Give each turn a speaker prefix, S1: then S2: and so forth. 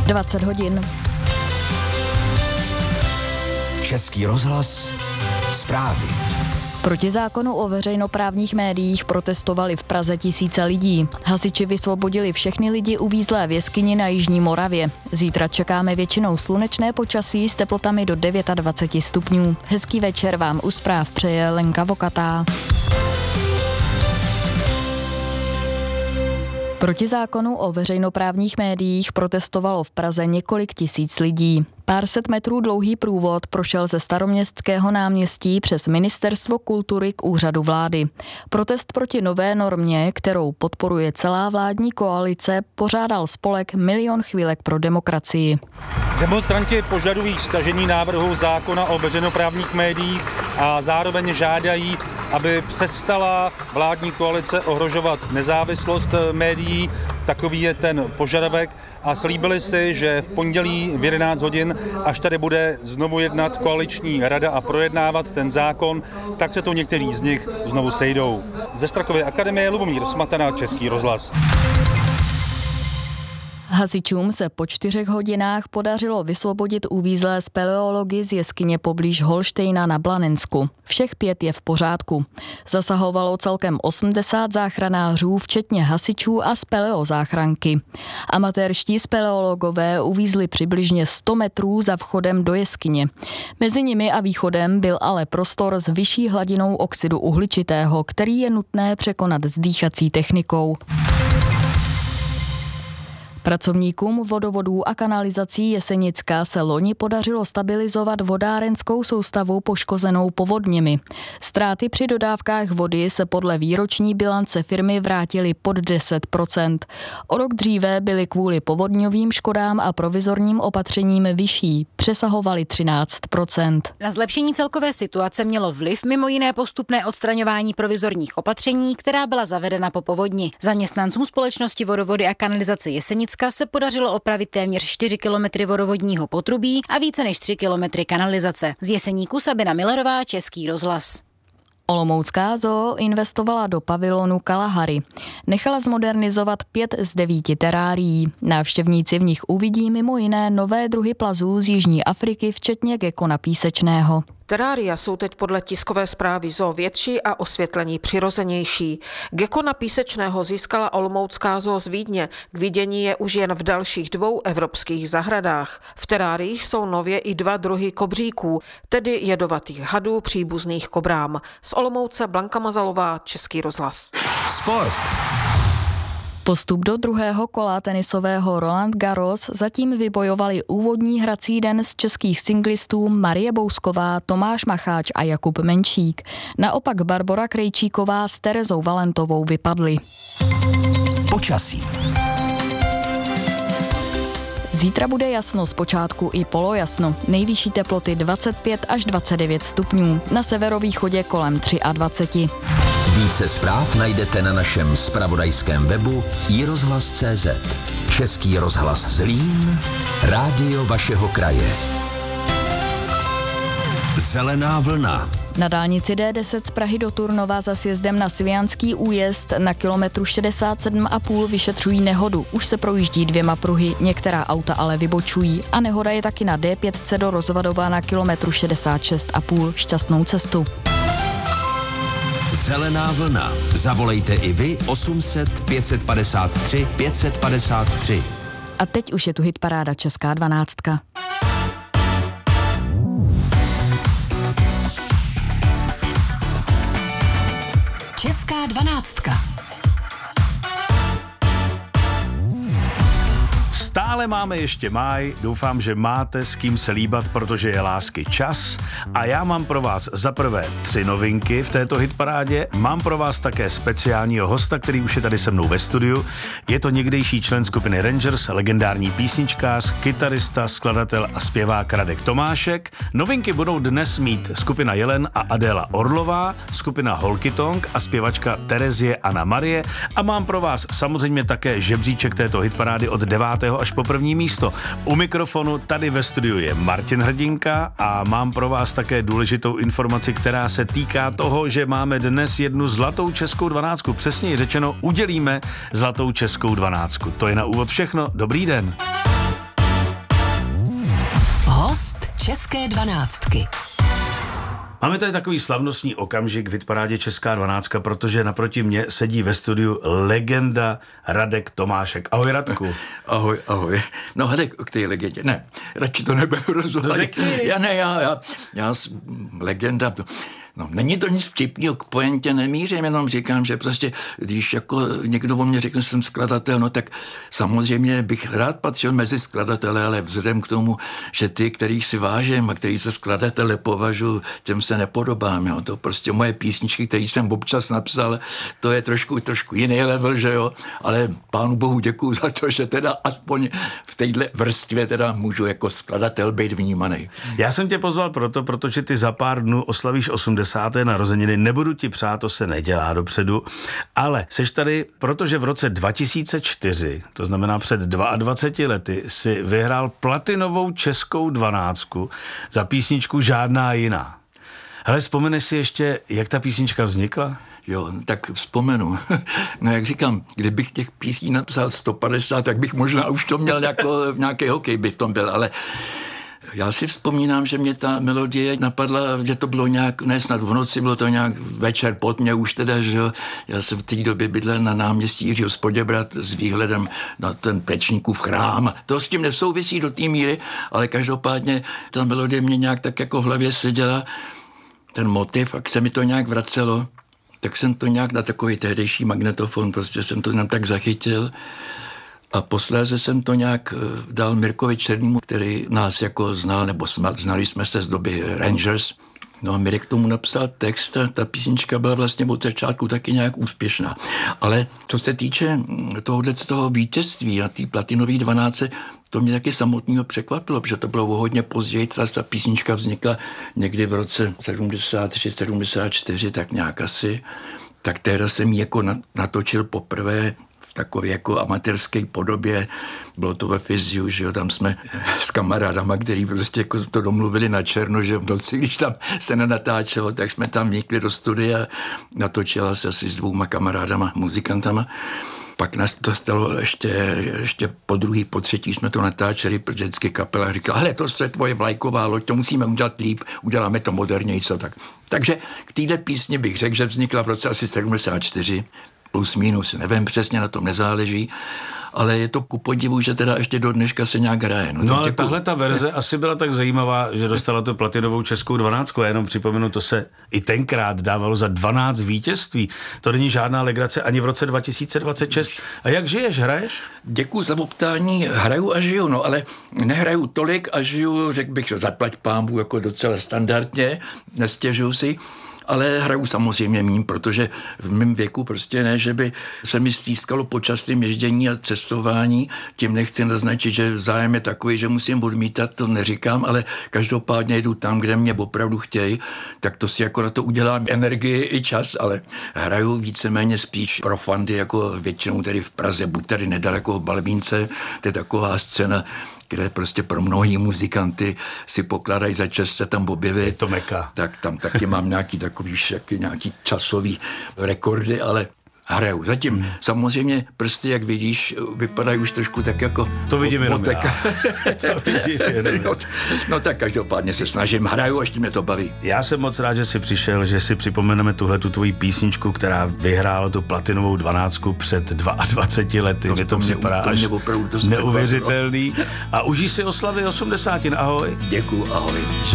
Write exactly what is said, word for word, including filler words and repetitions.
S1: dvacet hodin.
S2: Český rozhlas, zprávy.
S1: Proti zákonu o veřejnoprávních médiích protestovali v Praze tisíce lidí. Hasiči vysvobodili všechny lidi uvízlé v jeskyni na jižní Moravě. Zítra čekáme většinou slunečné počasí s teplotami do dvacet devět stupňů. Hezký večer vám u zpráv přeje Lenka Vokatá. Proti zákonu o veřejnoprávních médiích protestovalo v Praze několik tisíc lidí. Pár set metrů dlouhý průvod prošel ze Staroměstského náměstí přes Ministerstvo kultury k úřadu vlády. Protest proti nové normě, kterou podporuje celá vládní koalice, pořádal spolek Milion chvílek pro demokracii.
S3: Demonstranti požadují stažení návrhu zákona o veřejnoprávních médiích a zároveň žádají, aby přestala vládní koalice ohrožovat nezávislost médií. Takový je ten požadavek a slíbili si, že v pondělí v jedenáct hodin, až tady bude znovu jednat koaliční rada a projednávat ten zákon, tak se to někteří z nich znovu sejdou. Ze Strakovy akademie Lubomír Smatana, Český rozhlas.
S1: Hasičům se po čtyřech hodinách podařilo vysvobodit uvízlé speleology z jeskyně poblíž Holštejna na Blanensku. Všech pět je v pořádku. Zasahovalo celkem osmdesát záchranářů, včetně hasičů a speleozáchranky. Amatérští speleologové uvízli přibližně sto metrů za vchodem do jeskyně. Mezi nimi a východem byl ale prostor s vyšší hladinou oxidu uhličitého, který je nutné překonat s dýchací technikou. Pracovníkům vodovodů a kanalizací Jesenicka se loni podařilo stabilizovat vodárenskou soustavu poškozenou povodněmi. Ztráty při dodávkách vody se podle výroční bilance firmy vrátily pod deset procent. O rok dříve byly kvůli povodňovým škodám a provizorním opatřením vyšší, přesahovaly třináct procent.
S4: Na zlepšení celkové situace mělo vliv mimo jiné postupné odstraňování provizorních opatření, která byla zavedena po povodni. Zaměstnancům společnosti vodovody a kanalizace Jesenicka se podařilo opravit téměř čtyři kilometry vodovodního potrubí a více než tři kilometry kanalizace. Z Jeseníku Sabina Millerová, Český rozhlas.
S1: Olomoucká zoo investovala do pavilonu Kalahari. Nechala zmodernizovat pět z devíti terárií. Návštěvníci v nich uvidí mimo jiné nové druhy plazů z Jižní Afriky, včetně gekona písečného.
S5: Terária jsou teď podle tiskové zprávy zoo větší a osvětlení přirozenější. Gekona písečného získala olomoucká zoo z Vídně. K vidění je už jen v dalších dvou evropských zahradách. V teráriích jsou nově i dva druhy kobříků, tedy jedovatých hadů příbuzných kobrám. Z Olomouce Blanka Mazalová, Český rozhlas.
S2: Sport.
S1: Postup do druhého kola tenisového Roland Garros zatím vybojovali úvodní hrací den z českých singlistů Marie Bousková, Tomáš Macháč a Jakub Menšík. Naopak Barbora Krejčíková s Terezou Valentovou vypadly.
S2: Počasí.
S1: Zítra bude jasno, zpočátku i polojasno. Nejvyšší teploty dvacet pět až dvacet devět stupňů. Na severovýchodě kolem dvacet tři.
S2: Více zpráv najdete na našem zpravodajském webu i rozhlas tečka cé zet. Český rozhlas Zlín, rádio vašeho kraje. Zelená vlna.
S1: Na dálnici D deset z Prahy do Turnova za sjezdem na Svijanský újezd na kilometru šedesát sedm a půl vyšetřují nehodu. Už se projíždí dvěma pruhy, některá auta ale vybočují. A nehoda je taky na D pět do Rozvadova na kilometru šedesát šest a půl. Šťastnou cestu.
S2: Zelená vlna. Zavolejte i vy osm set pět set padesát tři pět set padesát tři.
S1: A teď už je tu hitparáda Česká dvanáctka.
S2: Česká dvanáctka.
S6: Stále máme ještě máj, doufám, že máte s kým se líbat, protože je lásky čas. A já mám pro vás za prvé tři novinky v této hitparádě. Mám pro vás také speciálního hosta, který už je tady se mnou ve studiu. Je to někdejší člen skupiny Rangers, legendární písničkář, kytarista, skladatel a zpěvák Radek Tomášek. Novinky budou dnes mít skupina Jelen a Adéla Orlová, skupina Holkytong a zpěvačka Terezie Anna Marie. A mám pro vás samozřejmě také žebříček této hitparády od devátého až po první místo. U mikrofonu tady ve studiu je Martin Hrdinka a mám pro vás také důležitou informaci, která se týká toho, že máme dnes jednu zlatou českou dvanáctku. Přesněji řečeno, udělíme zlatou českou dvanáctku. To je na úvod všechno. Dobrý den.
S7: České dvanáctky.
S6: Máme tady takový slavnostní okamžik v hitparádě Česká dvanáctka, protože naproti mně sedí ve studiu legenda Radek Tomášek. Ahoj, Radku.
S8: Ahoj, ahoj. No Radek, k té legendě. Ne, radši to nebudu rozhodovat. No, já ne, já, já, já, legenda, to, no, není to nic vtipného, k pointě nemířím, jenom říkám, že prostě, když jako někdo o mě řekne, že jsem skladatel, no tak samozřejmě bych rád patřil mezi skladatele, ale vzhledem k tomu, že ty, kterých si vážím a který se skladatele považuji, těm se nepodobám, jo. To prostě moje písničky, které jsem občas napsal, to je trošku, trošku jiný level, že jo, ale pánu bohu děkuju za to, že teda aspoň v téhle vrstvě teda můžu jako skladatel být vnímaný.
S6: Já jsem tě pozval proto, protože ty za pár dnů oslavíš osmdesáté narozeniny, nebudu ti přát, to se nedělá dopředu, ale seš tady, protože v roce dva tisíce čtyři, to znamená před dvaceti dvěma lety, si vyhrál platinovou českou dvanáctku za písničku Žádná jiná. Hele, vzpomeneš si ještě, jak ta písnička vznikla?
S8: Jo, tak vzpomenu. No jak říkám, kdybych těch písní napsal sto padesát, tak bych možná už to měl jako nějaký hokej by v tom byl, ale já si vzpomínám, že mě ta melodie napadla, že to bylo nějak, ne snad v noci, bylo to nějak večer pod mě už teda, že jo. Já jsem v té době bydlel na náměstí Jiřího z Poděbrad s výhledem na ten Pečníkův chrám. To s tím nesouvisí do té míry, ale každopádně ta melodie mě nějak tak jako v hlavě seděla, ten motiv, a se mi to nějak vracelo, tak jsem to nějak na takový tehdejší magnetofon, prostě jsem to nám tak zachytil. A posléze jsem to nějak dal Mirkovi Černýmu, který nás jako znal, nebo znali jsme se z doby Rangers. No a Mirek k tomu napsal text a ta písnička byla vlastně od začátku taky nějak úspěšná. Ale co se týče tohohle z toho vítězství a té platinové dvanáctce, to mě taky samotného překvapilo, protože to bylo o hodně později, ta písnička vznikla někdy v roce sedmdesát tři sedmdesát čtyři, tak nějak asi. Tak tehdy jsem ji jako natočil poprvé v takové jako amatérské podobě. Bylo to ve Fyziu, že jo, tam jsme s kamarádama, který prostě jako to domluvili na černo, že v noci, když tam se nenatáčelo, tak jsme tam vnikli do studia, natočila se asi s dvouma kamarádama, muzikantama. Pak nás to stalo ještě, ještě po druhý, po třetí jsme to natáčeli, protože vždycky kapela říkala, hele, to je tvoje vlajková loď, to musíme udělat líp, uděláme to moderněji, co tak. Takže k téhle písni bych řekl, že vznikla v roce asi sedmdesát čtyři, plus minus, nevím přesně, na tom nezáleží, ale je to ku podivu, že teda ještě do dneška se nějak hraje. No,
S6: no ale tahle ta verze asi byla tak zajímavá, že dostala tu platinovou českou dvanáctku. Já jenom připomenu, to se i tenkrát dávalo za dvanáct vítězství. To není žádná legrace ani v roce dva tisíce dvacet šest. A jak žiješ, hraješ?
S8: Děkuju za optání, hraju a žiju, no ale nehraju tolik a žiju, řekl bych, že zaplať pánbů jako docela standardně, nestěžuju si. Ale hraju samozřejmě míň, protože v mém věku prostě ne, že by se mi stýskalo po častém ježdění a cestování. Tím nechci naznačit, že zájem je takový, že musím odmítat, to neříkám, ale každopádně jdu tam, kde mě opravdu chtějí, tak to si jako na to udělám energii i čas, ale hraju víceméně spíš pro fandy, jako většinou tady v Praze, buď tady nedaleko v Balbínce, to je taková scéna, kde prostě pro mnohý muzikanty si pokládají za čest se tam objevit.
S6: Je to meka.
S8: Tak tam taky mám nějaký takový šaky, nějaký časový rekordy, ale hraju. Zatím hmm. samozřejmě prsty, jak vidíš, vypadají už trošku tak jako...
S6: To vidím jenom já. To vidím jenom
S8: no, no tak každopádně se snažím, hraju, až mě to baví.
S6: Já jsem moc rád, že jsi přišel, že si připomeneme tuhle tu tvoji písničku, která vyhrála tu platinovou dvanáctku před dvaceti dvěma lety.
S8: To,
S6: mě to připadá až neuvěřitelný. A užij si oslavy osmdesátin. Ahoj.
S8: Děkuju, ahoj.